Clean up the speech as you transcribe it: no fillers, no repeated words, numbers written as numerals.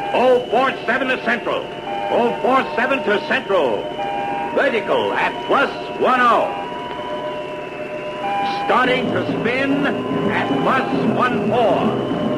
047 to central. 047 to central. Vertical at +10. Starting to spin at +14.